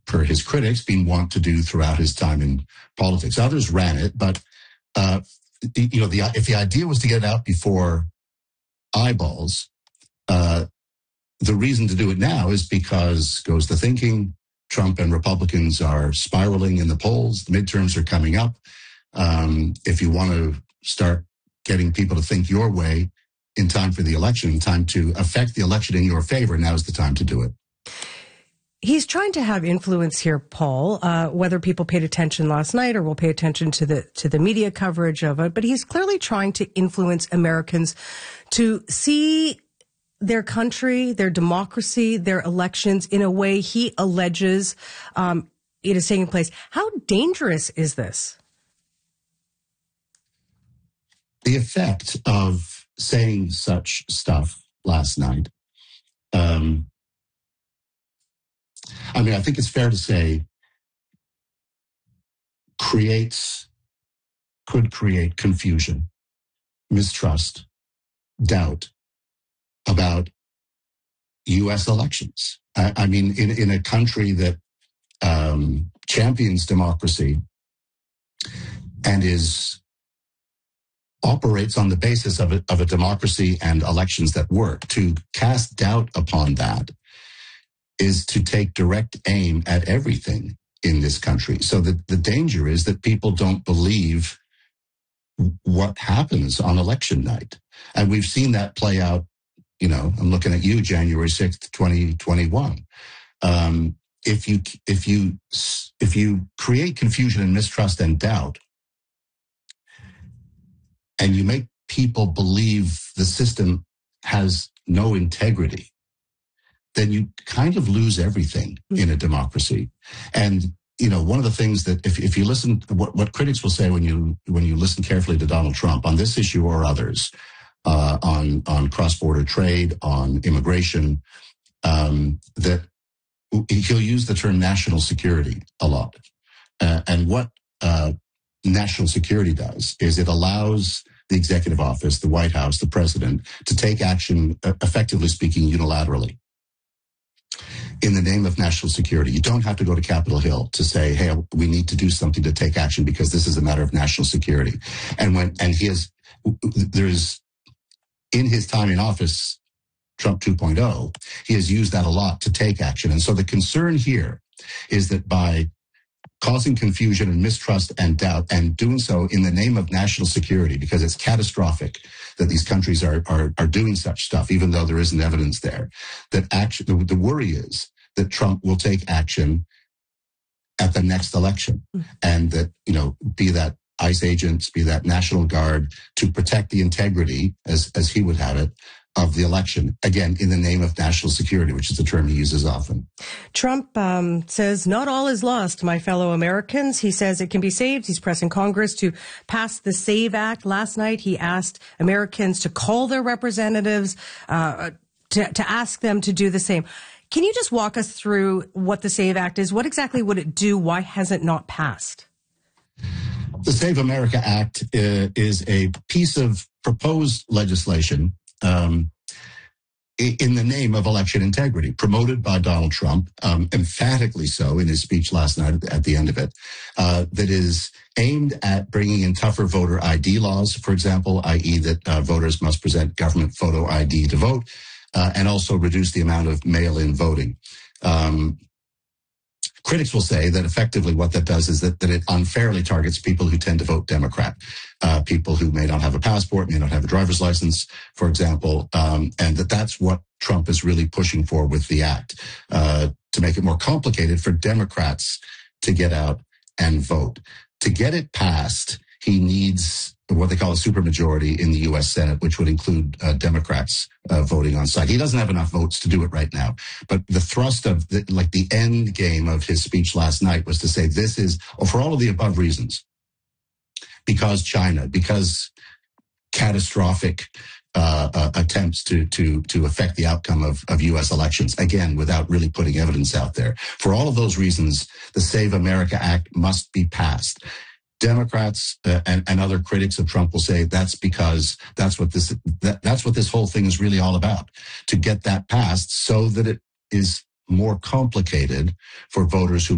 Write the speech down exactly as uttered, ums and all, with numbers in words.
per his critics, been wont to do throughout his time in politics. Others ran it, but uh, you know, the if the idea was to get it out before eyeballs, uh, the reason to do it now is because, goes the thinking, Trump and Republicans are spiraling in the polls. The midterms are coming up. Um, if you want to start getting people to think your way in time for the election, in time to affect the election in your favor, now's the time to do it. He's trying to have influence here, Paul, uh, whether people paid attention last night or will pay attention to the to the media coverage of it. But he's clearly trying to influence Americans to see their country, their democracy, their elections in a way he alleges um, it is taking place. How dangerous is this? The effect of saying such stuff last night, um, I mean, I think it's fair to say, creates, could create confusion, mistrust, doubt about U S elections. I, I mean, in, in a country that um, champions democracy and is operates on the basis of a, of a democracy and elections that work, to cast doubt upon that is to take direct aim at everything in this country. So the, the danger is that people don't believe what happens on election night. And we've seen that play out, you know, I'm looking at you, January sixth, twenty twenty-one. Um, if you, if you, if you create confusion and mistrust and doubt, and you make people believe the system has no integrity, then you kind of lose everything in a democracy. And, you know, one of the things that if, if you listen, what, what critics will say when you, when you listen carefully to Donald Trump on this issue or others, uh, on, on cross-border trade, on immigration, um, that he'll use the term national security a lot. Uh, and what, uh, national security does is it allows the executive office, the White House, the president to take action, uh, effectively speaking, unilaterally in the name of national security. You don't have to go to Capitol Hill to say, hey, we need to do something to take action because this is a matter of national security. And when, and he has, there's, in his time in office, Trump two point oh, he has used that a lot to take action. And so the concern here is that by causing confusion and mistrust and doubt, and doing so in the name of national security, because it's catastrophic that these countries are are, are doing such stuff, even though there isn't evidence there. That action, the, the worry is that Trump will take action at the next election, and that, you know, be that ICE agents, be that National Guard, to protect the integrity, as as he would have it, of the election, again, in the name of national security, which is a term he uses often. Trump um, says not all is lost, my fellow Americans. He says it can be saved. He's pressing Congress to pass the SAVE Act. Last night, he asked Americans to call their representatives, uh, to, to ask them to do the same. Can you just walk us through what the SAVE Act is? What exactly would it do? Why has it not passed? The Save America Act uh, is a piece of proposed legislation Um, in the name of election integrity, promoted by Donald Trump, um, emphatically so in his speech last night at the end of it, uh, that is aimed at bringing in tougher voter I D laws, for example, that is that uh, voters must present government photo I D to vote, uh, and also reduce the amount of mail-in voting. Um, Critics will say that effectively what that does is that, that it unfairly targets people who tend to vote Democrat, uh, people who may not have a passport, may not have a driver's license, for example, um, and that that's what Trump is really pushing for with the act, uh, to make it more complicated for Democrats to get out and vote. To get it passed, he needs what they call a supermajority in the U S Senate, which would include uh, Democrats uh, voting on site. He doesn't have enough votes to do it right now. But the thrust of the, like the end game of his speech last night was to say this is, or for all of the above reasons, because China, because catastrophic uh, uh, attempts to to to affect the outcome of, of U S elections, again, without really putting evidence out there. For all of those reasons, the Save America Act must be passed. Democrats uh, and, and other critics of Trump will say that's because that's what this that, that's what this whole thing is really all about, to get that passed so that it is more complicated for voters who